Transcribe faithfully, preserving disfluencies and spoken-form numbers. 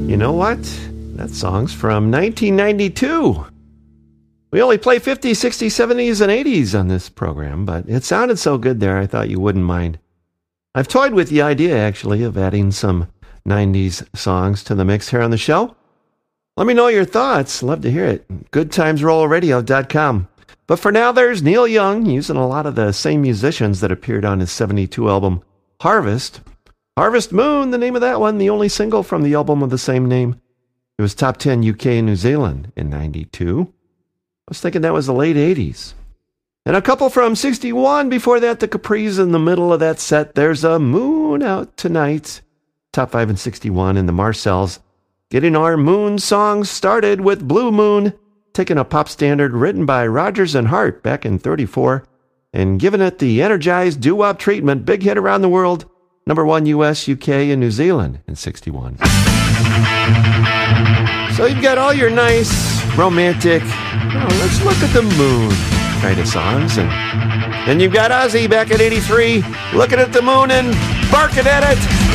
You know what? That song's from nineteen ninety-two. We only play fifties, sixties, seventies, and eighties on this program, but it sounded so good there, I thought you wouldn't mind. I've toyed with the idea, actually, of adding some nineties songs to the mix here on the show. Let me know your thoughts. Love to hear it. good times roll radio dot com. But for now, there's Neil Young, using a lot of the same musicians that appeared on his seventy-two album, Harvest. Harvest Moon, the name of that one, the only single from the album of the same name. It was top ten U K and New Zealand in ninety-two. I was thinking that was the late eighties. And a couple from sixty-one before that, the Capris in the middle of that set. There's a Moon Out Tonight. Top five in sixty-one, and the Marcells getting our Moon songs started with Blue Moon, taking a pop standard written by Rodgers and Hart back in thirty-four and giving it the energized doo-wop treatment. Big hit around the world. Number one U S, U K, and New Zealand in sixty-one. So you've got all your nice, romantic, oh, let's look at the moon kind of songs. And then you've got Ozzy back at eighty-three, looking at the moon and barking at it.